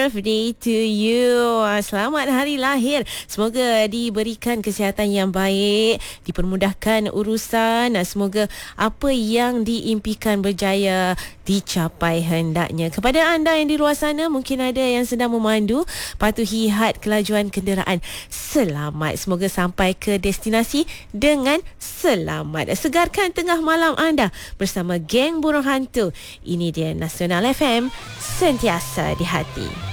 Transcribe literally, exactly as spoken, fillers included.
Birthday to you. Selamat hari lahir. Semoga diberikan kesihatan yang baik, dipermudahkan urusan. Semoga apa yang diimpikan berjaya dicapai hendaknya. Kepada anda yang di luar sana, mungkin ada yang sedang memandu, patuhi had kelajuan kenderaan. Selamat. Semoga sampai ke destinasi dengan selamat. Segarkan tengah malam anda bersama geng burung hantu. Ini dia Nasional F M, sentiasa di hati.